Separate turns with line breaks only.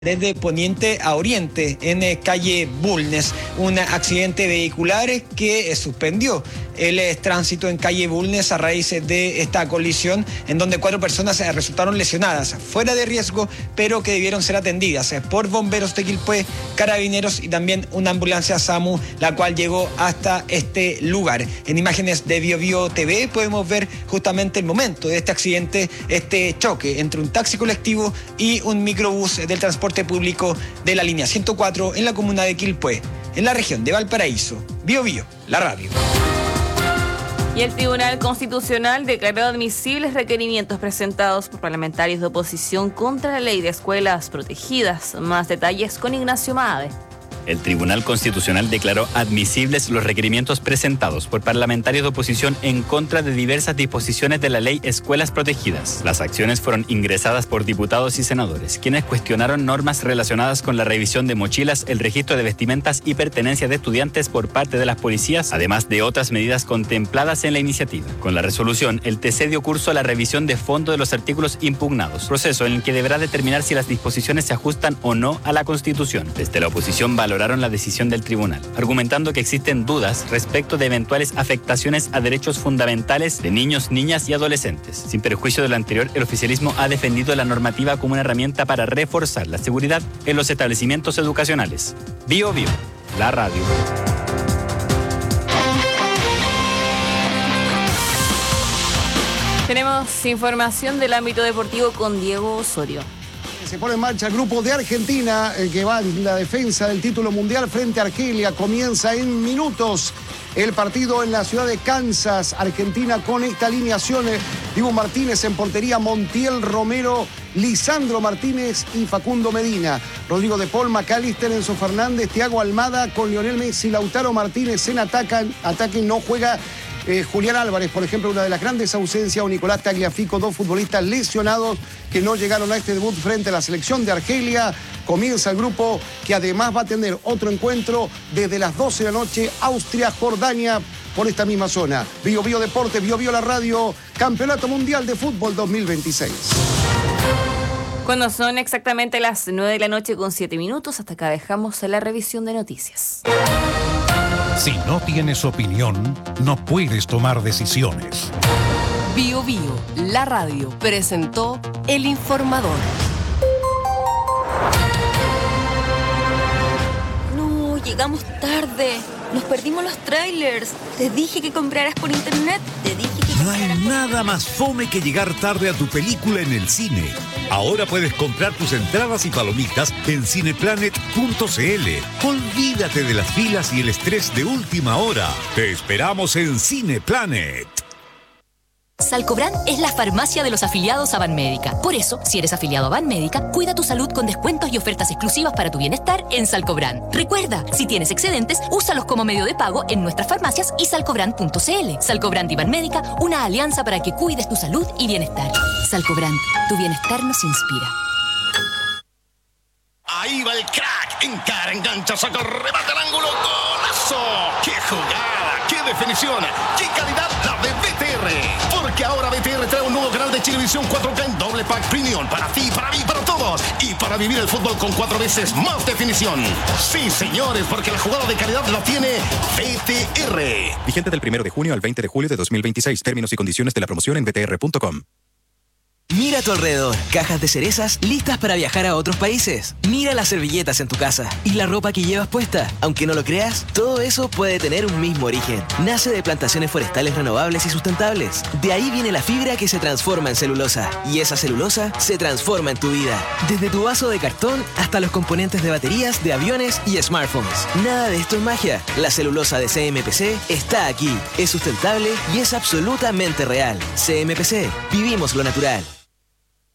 Desde poniente a oriente, en calle Bulnes, un accidente vehicular que suspendió el tránsito en calle Bulnes a raíz de esta colisión, en donde 4 personas resultaron lesionadas, fuera de riesgo, pero que debieron ser atendidas por bomberos de Quilpué, carabineros y también una ambulancia SAMU, la cual llegó hasta este lugar. En imágenes de BioBio TV podemos ver justamente el momento de este accidente, este choque entre un taxi colectivo y un microbús del transporte público de la línea 104 en la comuna de Quilpué, en la región de Valparaíso. BioBio, la radio.
Y el Tribunal Constitucional declaró admisibles requerimientos presentados por parlamentarios de oposición contra la ley de escuelas protegidas. Más detalles con Ignacio Maade.
El Tribunal Constitucional declaró admisibles los requerimientos presentados por parlamentarios de oposición en contra de diversas disposiciones de la ley Escuelas Protegidas. Las acciones fueron ingresadas por diputados y senadores, quienes cuestionaron normas relacionadas con la revisión de mochilas, el registro de vestimentas y pertenencias de estudiantes por parte de las policías, además de otras medidas contempladas en la iniciativa. Con la resolución, el TC dio curso a la revisión de fondo de los artículos impugnados, proceso en el que deberá determinar si las disposiciones se ajustan o no a la Constitución. Desde la oposición valoraron la decisión del tribunal, argumentando que existen dudas respecto de eventuales afectaciones a derechos fundamentales de niños, niñas y adolescentes. Sin perjuicio de lo anterior, el oficialismo ha defendido la normativa como una herramienta para reforzar la seguridad en los establecimientos educacionales. BioBio, la radio.
Tenemos información del ámbito deportivo con Diego Osorio.
Se pone en marcha el grupo de Argentina, el que va en la defensa del título mundial frente a Argelia. Comienza en minutos el partido en la ciudad de Kansas. Argentina con esta alineación: Dibu Martínez en portería, Montiel, Romero, Lisandro Martínez y Facundo Medina. Rodrigo de Paul, McAllister, Enzo Fernández, Thiago Almada con Lionel Messi, Lautaro Martínez en ataque no juega Julián Álvarez, por ejemplo, una de las grandes ausencias, o Nicolás Tagliafico, 2 futbolistas lesionados que no llegaron a este debut frente a la selección de Argelia. Comienza el grupo que además va a tener otro encuentro desde las 12 de la noche, Austria-Jordania, por esta misma zona. BioBio Deporte, BioBio la radio, Campeonato Mundial de Fútbol 2026.
Cuando son exactamente las 9 de la noche con 7 minutos, hasta acá dejamos la revisión de noticias.
Si no tienes opinión, no puedes tomar decisiones.
BioBio, la radio, presentó El Informador.
No, llegamos tarde. Nos perdimos los trailers. Te dije que compraras por internet.
No hay nada más fome que llegar tarde a tu película en el cine. Ahora puedes comprar tus entradas y palomitas en cineplanet.cl. Olvídate de las filas y el estrés de última hora. Te esperamos en Cineplanet.
Salcobran es la farmacia de los afiliados a Banmédica. Por eso, si eres afiliado a Banmédica, cuida tu salud con descuentos y ofertas exclusivas para tu bienestar en Salcobran. Recuerda, si tienes excedentes, úsalos como medio de pago en nuestras farmacias y salcobran.cl. Salcobran y Banmédica, una alianza para que cuides tu salud y bienestar. Salcobran, tu bienestar nos inspira.
Ahí va el crack, encara, engancha, saca, remata al ángulo, ¡golazo! ¡Qué jugada! ¡Qué definición! ¡Qué calidad la de BTR! Porque ahora BTR trae un nuevo canal de Chilevisión 4K en doble pack premium para ti, para mí, para todos, y para vivir el fútbol con 4 veces más definición. Sí, señores, porque la jugada de calidad la tiene BTR.
Vigente del 1 de junio al 20 de julio de 2026. Términos y condiciones de la promoción en btr.com.
Mira a tu alrededor, cajas de cerezas listas para viajar a otros países. Mira las servilletas en tu casa y la ropa que llevas puesta. Aunque no lo creas, todo eso puede tener un mismo origen. Nace de plantaciones forestales renovables y sustentables. De ahí viene la fibra que se transforma en celulosa. Y esa celulosa se transforma en tu vida. Desde tu vaso de cartón hasta los componentes de baterías, de aviones y smartphones. Nada de esto es magia. La celulosa de CMPC está aquí. Es sustentable y es absolutamente real. CMPC, vivimos lo natural.